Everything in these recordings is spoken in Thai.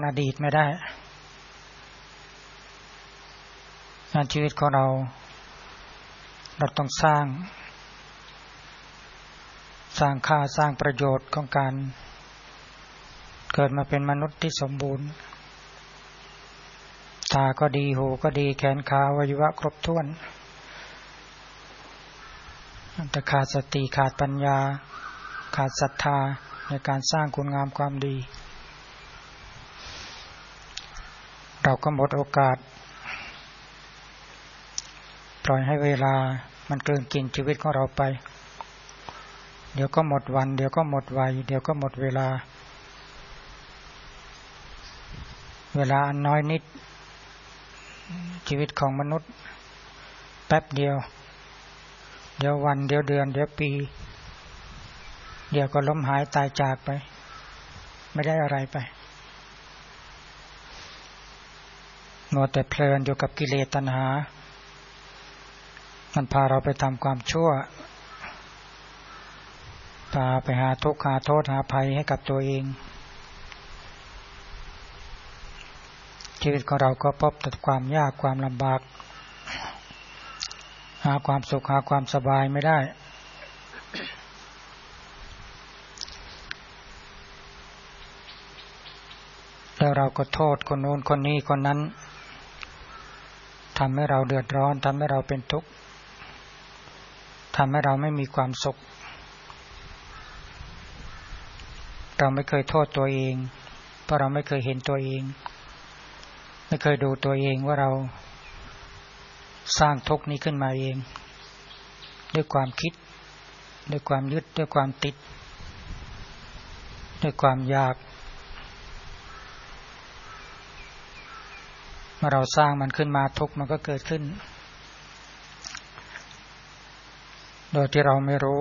อดีตไม่ได้งานชีวิตของเราต้องสร้างค่าสร้างประโยชน์ของการเกิดมาเป็นมนุษย์ที่สมบูรณ์ตาก็ดีหูก็ดีแขนขาอวัยวะครบถ้วนแต่ขาดสติขาดปัญญาขาดศรัทธาในการสร้างคุณงามความดีเราก็หมดโอกาสปล่อยให้เวลามันกลืนกินชีวิตของเราไปเดี๋ยวก็หมดวันเดี๋ยวก็หมดวัยเดี๋ยวก็หมดเวลาอันน้อยนิดชีวิตของมนุษย์แป๊บเดียวเดี๋ยววันเดี๋ยวเดือนเดี๋ยวปีเดี๋ยวก็ล้มหายตายจากไปไม่ได้อะไรไปมัวแต่เพลินอยู่กับกิเลสตัณหามันพาเราไปทำความชั่วพาไปหาทุกข์หาโทษหาภัยให้กับตัวเองชีวิตของเราก็พบแต่ความยากความลำบากหาความสุขหาความสบายไม่ได้แล้วเราก็โทษคนโน้นคนนี้คนนั้นทำให้เราเดือดร้อนทำให้เราเป็นทุกข์ทำให้เราไม่มีความสุขเราไม่เคยโทษตัวเองเพราะเราไม่เคยเห็นตัวเองไม่เคยดูตัวเองว่าเราสร้างทุกข์นี้ขึ้นมาเองด้วยความคิดด้วยความยึดด้วยความติดด้วยความอยากเมื่อเราสร้างมันขึ้นมาทุกข์มันก็เกิดขึ้นโดยที่เราไม่รู้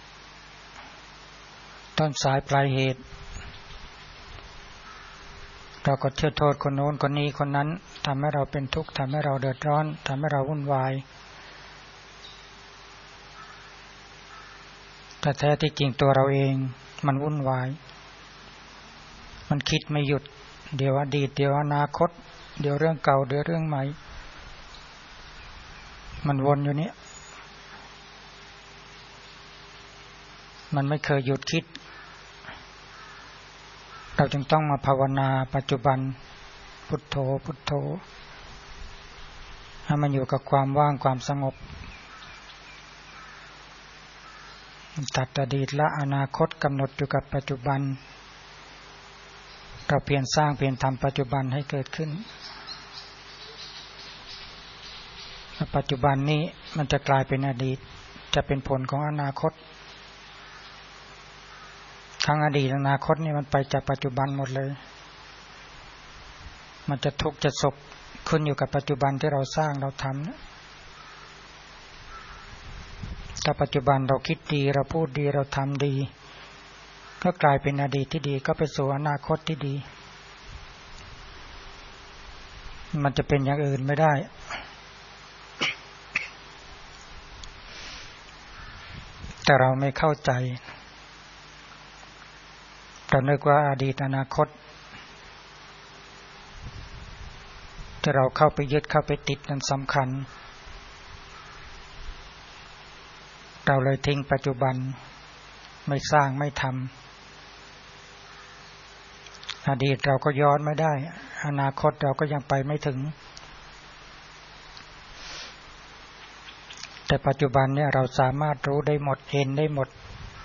ต้นสายปลายเหตุเราก็เชื่อโทษคนโน้นคนนี้คนนั้นทำให้เราเป็นทุกข์ทำให้เราเดือดร้อนทำให้เราวุ่นวายแต่แท้ที่จริงตัวเราเองมันวุ่นวายมันคิดไม่หยุดเดี๋ยวอดีตเดี๋ยวอนาคตเดี๋ยวเรื่องเก่าเดี๋ยวเรื่องใหม่มันวนอยู่นี้มันไม่เคยหยุดคิดเราจึงต้องมาภาวนาปัจจุบันพุทโธพุทโธให้มันอยู่กับความว่างความสงบตัดอดีตและอนาคตกำหนดอยู่กับปัจจุบันเราเพียรสร้างเพียรทำปัจจุบันให้เกิดขึ้นปัจจุบันนี้มันจะกลายเป็นอดีตจะเป็นผลของอนาคตทั้งอดีตอนาคตนี่มันไปจากปัจจุบันหมดเลยมันจะทุกข์จะสุขขึ้นอยู่กับปัจจุบันที่เราสร้างเราทำนะถ้าปัจจุบันเราคิดดีเราพูดดีเราทำดีก็กลายเป็นอดีตที่ดีก็ไปสู่อนาคตที่ดีมันจะเป็นอย่างอื่นไม่ได้แต่เราไม่เข้าใจเรานึกว่าอดีตอนาคตที่เราเข้าไปยึดเข้าไปติดนั้นสำคัญเราเลยทิ้งปัจจุบันไม่สร้างไม่ทำอดีตเราก็ย้อนไม่ได้อนาคตเราก็ยังไปไม่ถึงแต่ปัจจุบันเนี่ยเราสามารถรู้ได้หมดเห็นได้หมด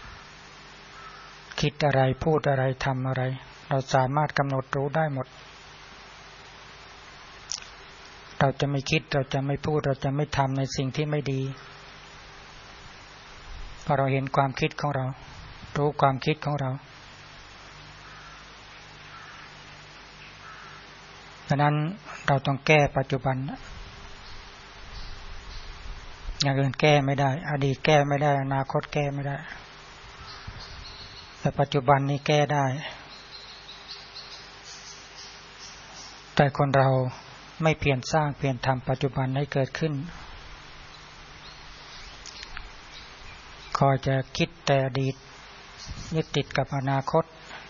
คิดอะไรพูดอะไรทำอะไรเราสามารถกำหนดรู้ได้หมดเราจะไม่คิดเราจะไม่พูดเราจะไม่ทำในสิ่งที่ไม่ดีเพราะเราเห็นความคิดของเรารู้ความคิดของเราดังนั้นเราต้องแก้ปัจจุบันอย่างอื่นแก้ไม่ได้อดีตแก้ไม่ได้อนาคตแก้ไม่ได้แต่ปัจจุบันนี้แก้ได้แต่คนเราไม่เพียรสร้างเพียรทำปัจจุบันให้เกิดขึ้นคอยจะคิดแต่อดีตยึดติดกับอนาคต